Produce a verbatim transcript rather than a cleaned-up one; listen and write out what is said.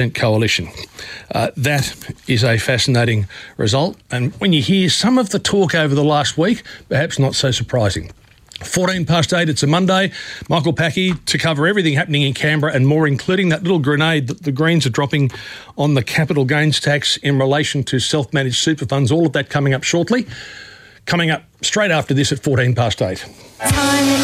coalition. Uh, that is a fascinating result. And when you hear some of the talk over the last week, perhaps not so surprising. fourteen past eight, it's a Monday. Michael Packy to cover everything happening in Canberra and more, including that little grenade that the Greens are dropping on the capital gains tax in relation to self-managed super funds. All of that coming up shortly. Coming up straight after this at fourteen past eight.